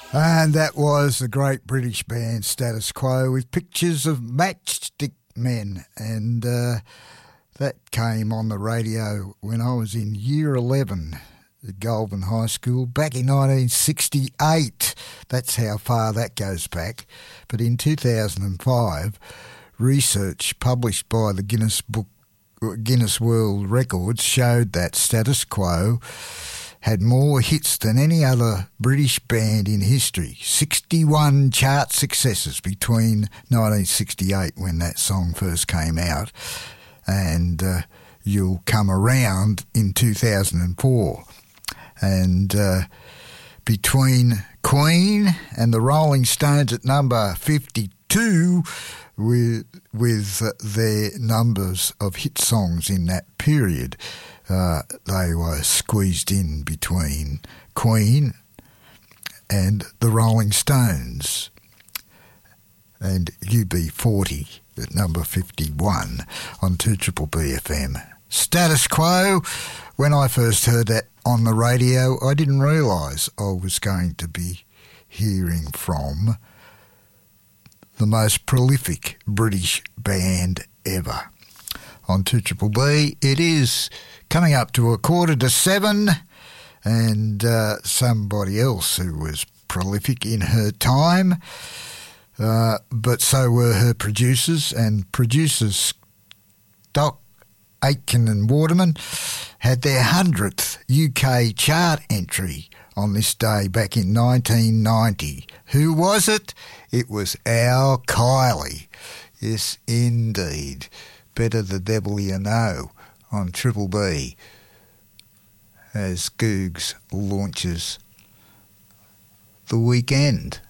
And that was the great British band Status Quo with Pictures of Matchstick Men. And that came on the radio when I was in year 11 at Goulburn High School back in 1968. That's how far that goes back. But in 2005, research published by the Guinness World Records showed that Status Quo had more hits than any other British band in history. 61 chart successes between 1968, when that song first came out, and You'll Come Around in 2004. And between Queen and the Rolling Stones at number 52, with their numbers of hit songs in that period, they were squeezed in between Queen and the Rolling Stones. And UB40 at number 51 on 2BBB FM. Status Quo, when I first heard that on the radio, I didn't realise I was going to be hearing from the most prolific British band ever. On 2BBB, it is coming up to 6:45, and somebody else who was prolific in her time, but so were her producers, and producers Doc Aitken and Waterman had their 100th UK chart entry on this day back in 1990. Who was it? It was Al Kiley. Yes, indeed. Better the devil you know on Triple B as Googs launches The Weekend.